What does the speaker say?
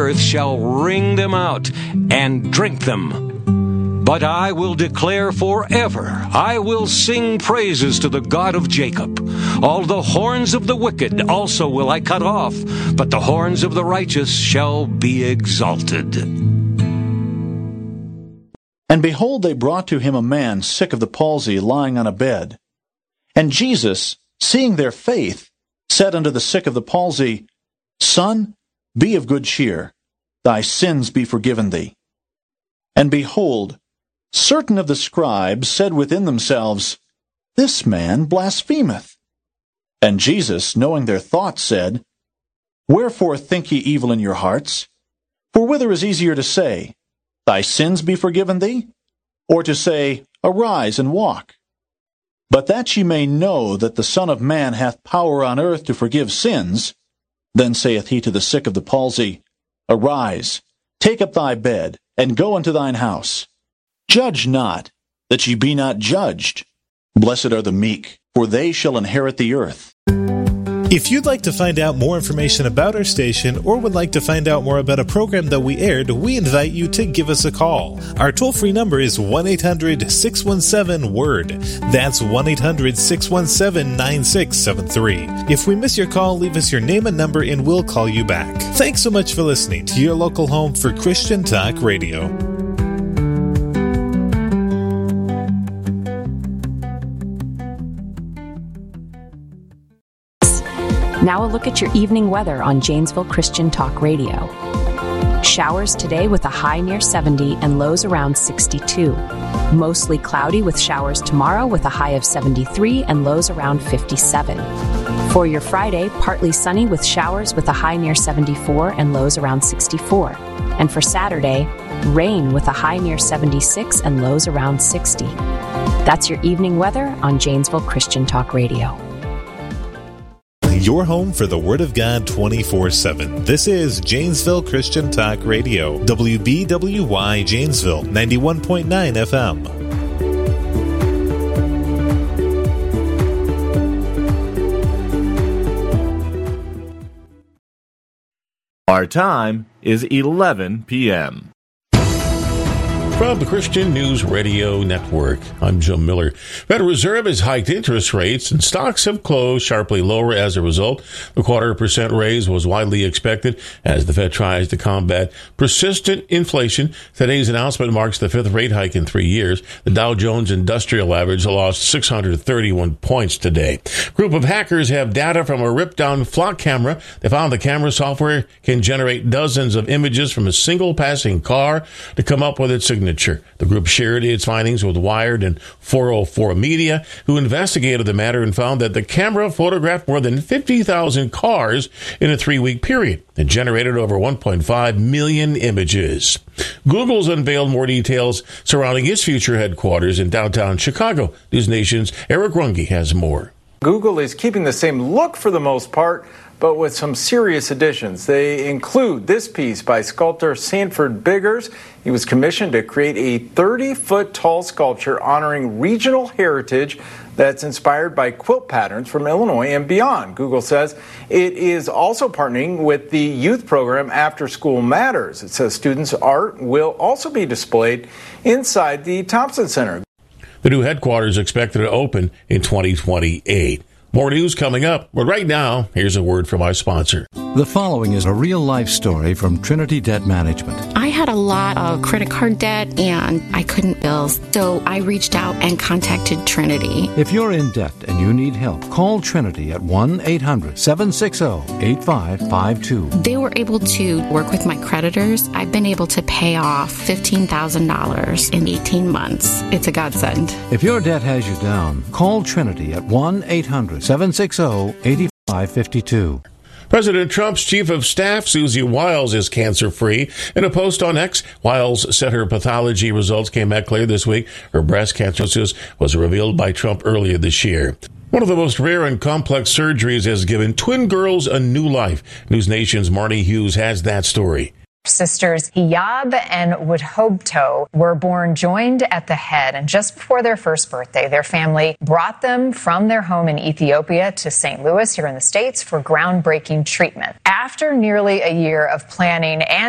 earth shall wring them out and drink them. But I will declare forever, I will sing praises to the God of Jacob. All the horns of the wicked also will I cut off, but the horns of the righteous shall be exalted. And behold, they brought to him a man sick of the palsy, lying on a bed. And Jesus, seeing their faith, said unto the sick of the palsy, Son, be of good cheer, thy sins be forgiven thee. And behold, certain of the scribes said within themselves, This man blasphemeth. And Jesus, knowing their thoughts, said, Wherefore think ye evil in your hearts? For whither is easier to say, Thy sins be forgiven thee? Or to say, Arise and walk? But that ye may know that the Son of Man hath power on earth to forgive sins, then saith he to the sick of the palsy, Arise, take up thy bed, and go unto thine house. Judge not, that ye be not judged. Blessed are the meek, for they shall inherit the earth. If you'd like to find out more information about our station or would like to find out more about a program that we aired, we invite you to give us a call. Our toll-free number is 1-800-617-WORD. That's 1-800-617-9673. If we miss your call, leave us your name and number and we'll call you back. Thanks so much for listening to your local home for Christian Talk Radio. Now a look at your evening weather on Janesville Christian Talk Radio. Showers today with a high near 70 and lows around 62. Mostly cloudy with showers tomorrow with a high of 73 and lows around 57. For your Friday, partly sunny with showers with a high near 74 and lows around 64. And for Saturday, rain with a high near 76 and lows around 60. That's your evening weather on Janesville Christian Talk Radio. Your home for the Word of God 24/7. This is Janesville Christian Talk Radio, WBWY Janesville, 91.9 FM. Our time is 11 p.m. From the Christian News Radio Network, I'm Jim Miller. Federal Reserve has hiked interest rates and stocks have closed sharply lower as a result. The 0.25% raise was widely expected as the Fed tries to combat persistent inflation. Today's announcement marks the fifth rate hike in 3 years. The Dow Jones Industrial Average lost 631 points today. A group of hackers have data from a ripped-down flock camera. They found the camera software can generate dozens of images from a single passing car to come up with its signature. The group shared its findings with Wired and 404 Media, who investigated the matter and found that the camera photographed more than 50,000 cars in a 3-week period and generated over 1.5 million images. Google's unveiled more details surrounding its future headquarters in downtown Chicago. News Nation's Eric Runge has more. Google is keeping the same look for the most part, but with some serious additions. They include this piece by sculptor Sanford Biggers. He was commissioned to create a 30-foot tall sculpture honoring regional heritage that's inspired by quilt patterns from Illinois and beyond. Google says it is also partnering with the youth program After School Matters. It says students' art will also be displayed inside the Thompson Center. The new headquarters is expected to open in 2028. More news coming up, but right now, here's a word from our sponsor. The following is a real-life story from Trinity Debt Management. I had a lot of credit card debt, and I couldn't bill, so I reached out and contacted Trinity. If you're in debt and you need help, call Trinity at 1-800-760-8552. They were able to work with my creditors. I've been able to pay off $15,000 in 18 months. It's a godsend. If your debt has you down, call Trinity at 1-800-760-8552. President Trump's chief of staff, Susie Wiles, is cancer-free. In a post on X, Wiles said her pathology results came back clear this week. Her breast cancer was revealed by Trump earlier this year. One of the most rare and complex surgeries has given twin girls a new life. News Nation's Marnie Hughes has that story. Sisters Hiyab and Wudhobto were born joined at the head, and just before their first birthday, their family brought them from their home in Ethiopia to St. Louis here in the States for groundbreaking treatment. After nearly a year of planning and